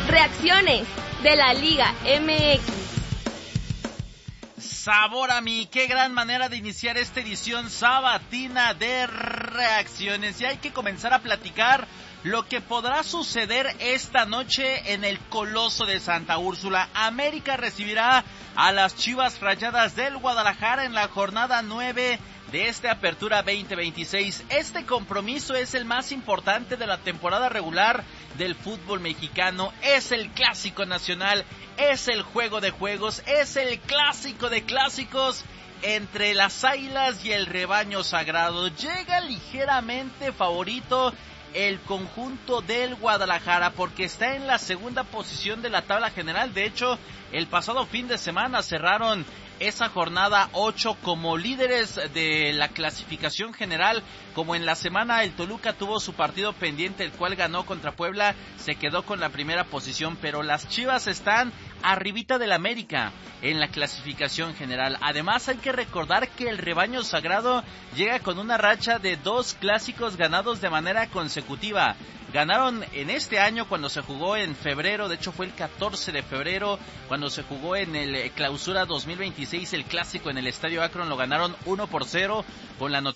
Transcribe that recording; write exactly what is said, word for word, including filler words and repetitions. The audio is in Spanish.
Reacciones de la Liga M X. Sabor a mí, qué gran manera de iniciar esta edición sabatina de reacciones. Y hay que comenzar a platicar lo que podrá suceder esta noche en el Coloso de Santa Úrsula. América recibirá a las Chivas Rayadas del Guadalajara en la jornada nueve de esta apertura veinte veintiséis. Este compromiso es el más importante de la temporada regular del fútbol mexicano. Es el clásico nacional, es el juego de juegos, es el clásico de clásicos entre las Águilas y el Rebaño Sagrado. Llega ligeramente favorito el conjunto del Guadalajara porque está en la segunda posición de la tabla general. De hecho, el pasado fin de semana cerraron esa jornada ocho como líderes de la clasificación general. Como en la semana el Toluca tuvo su partido pendiente, el cual ganó contra Puebla, se quedó con la primera posición, pero las Chivas están arribita del América en la clasificación general. Además hay que recordar que el Rebaño Sagrado llega con una racha de dos clásicos ganados de manera consecutiva. Ganaron en este año cuando se jugó en febrero, de hecho fue el catorce de febrero, cuando se jugó en el Clausura dos mil veintiséis, el clásico en el Estadio Akron, lo ganaron uno por cero con la anotación